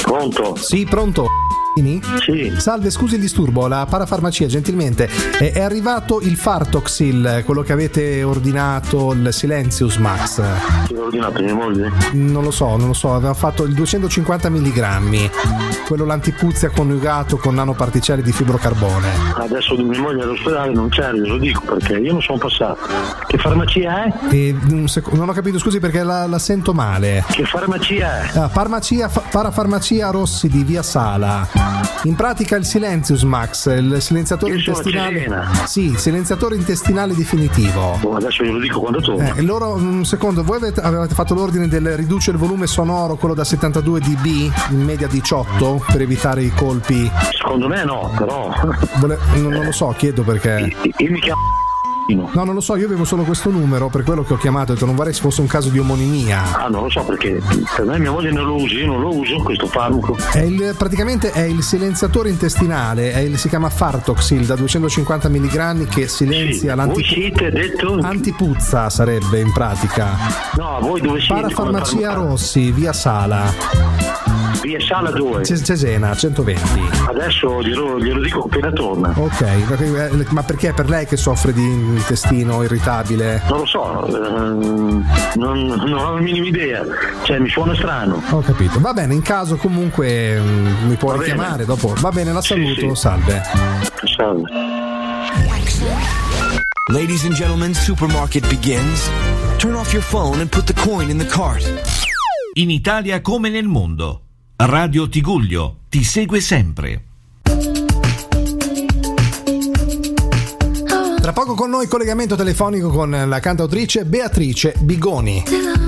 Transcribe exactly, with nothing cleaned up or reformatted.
Pronto? Sì, pronto. Sì. Salve, scusi il disturbo, la parafarmacia gentilmente, è, è arrivato il Fartoxil, quello che avete ordinato, il Silenzius Max. Chi l'ha ordinato, mia moglie? Non lo so, non lo so, aveva fatto il duecentocinquanta milligrammi, quello l'antipuzia coniugato con nanoparticelle di fibrocarbone. Adesso mia moglie all'ospedale non c'è, lo dico perché io non sono passato. Che farmacia è? E, un sec- non ho capito, scusi, perché la, la sento male. Che farmacia è? Ah, farmacia, fa- parafarmacia Rossi di Via Sala. In pratica il Silenzius Max, il silenziatore Io sono intestinale. Cesena. Sì, silenziatore intestinale definitivo. Oh, adesso glielo dico quando torno. Eh, loro, un secondo, voi avete, avevate fatto l'ordine del riduce il volume sonoro, quello da settantadue decibel in media diciotto, per evitare i colpi? Secondo me no, però. Vole- non, non lo so, chiedo perché. Io, io mi chiamo. No, non lo so, io avevo solo questo numero, per quello che ho chiamato, ho detto non vorrei se fosse un caso di omonimia. Ah, non lo so perché per me mia moglie non lo usa, io non lo uso questo farmaco. È il, praticamente è il silenziatore intestinale, è il, si chiama Fartoxil da duecentocinquanta milligrammi che silenzia Sì, l'anti- voi siete detto? antipuzza, sarebbe in pratica. No, voi dove siete? Parafarmacia Rossi, Via Sala. Via Sala due. C- Cesena, centoventi. Adesso glielo, glielo dico appena torna. Ok, ma perché è per lei che soffre di intestino irritabile? Non lo so, ehm, non, non ho la minima idea, cioè mi suona strano. Ho capito, va bene, in caso comunque mh, mi può Va richiamare bene. dopo. Va bene, la Sì, saluto, sì. salve. Salve. Ladies and gentlemen, supermarket begins. Turn off your phone and put the coin in the cart. In Italia come nel mondo, Radio Tigullio ti segue sempre. Tra poco con noi collegamento telefonico con la cantautrice Beatrice Bigoni.